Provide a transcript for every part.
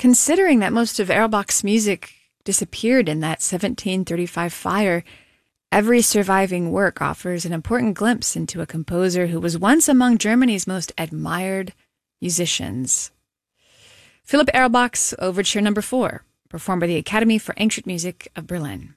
Considering that most of Erlbach's music disappeared in that 1735 fire, every surviving work offers an important glimpse into a composer who was once among Germany's most admired musicians. Philipp Erlbach's Overture No. 4, performed by the Academy for Ancient Music of Berlin.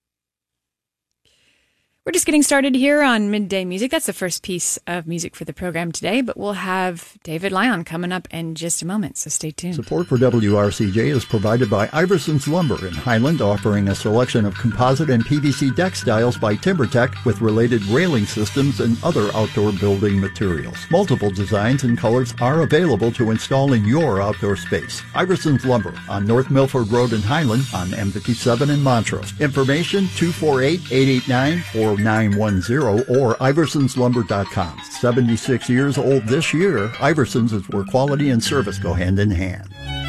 We're just getting started here on Midday Music. That's the first piece of music for the program today, but we'll have David Lyon coming up in just a moment, so stay tuned. Support for WRCJ is provided by Iverson's Lumber in Highland, offering a selection of composite and PVC deck styles by TimberTech with related railing systems and other outdoor building materials. Multiple designs and colors are available to install in your outdoor space. Iverson's Lumber on North Milford Road in Highland on M57 in Montrose. Information 248-889-4910 or iversonslumber.com. 76 years old this year, Iversons is where quality and service go hand in hand.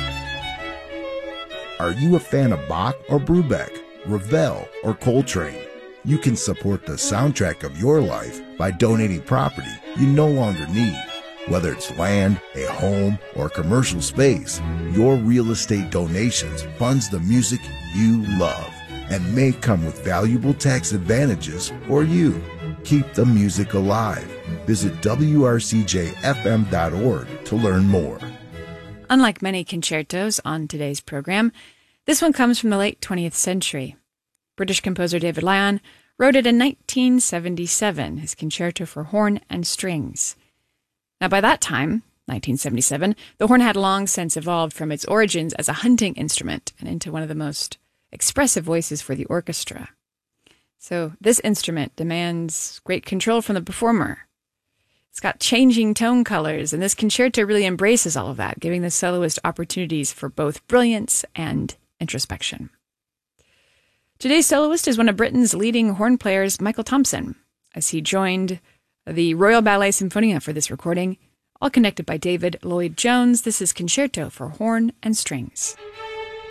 Are you a fan of Bach or Brubeck, Ravel or Coltrane? You can support the soundtrack of your life by donating property you no longer need. Whether it's land, a home, or commercial space, your real estate donations funds the music you love and may come with valuable tax advantages for you. Keep the music alive. Visit WRCJFM.org to learn more. Unlike many concertos on today's program, this one comes from the late 20th century. British composer David Lyon wrote it in 1977, his Concerto for Horn and Strings. Now, by that time, 1977, the horn had long since evolved from its origins as a hunting instrument and into one of the most expressive voices for the orchestra. So this instrument demands great control from the performer. It's got changing tone colors, and this concerto really embraces all of that, giving the soloist opportunities for both brilliance and introspection. Today's soloist is one of Britain's leading horn players, Michael Thompson, as he joined the Royal Ballet Symphonia for this recording, all conducted by David Lloyd-Jones. This is Concerto for Horn and Strings.